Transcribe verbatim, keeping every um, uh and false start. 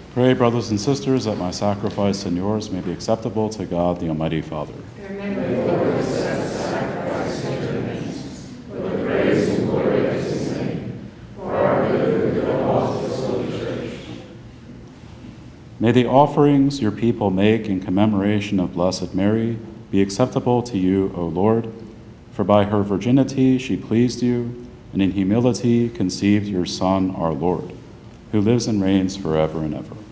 Pray, brothers and sisters, that my sacrifice and yours may be acceptable to God, the Almighty Father. Remember the Lord accepts the sacrifice and your remains, for the praise and glory of his name, for our good and the good of all his holy church. May the offerings your people make in commemoration of Blessed Mary be acceptable to you, O Lord, for by her virginity she pleased you, and in humility conceived your Son, our Lord, who lives and reigns forever and ever.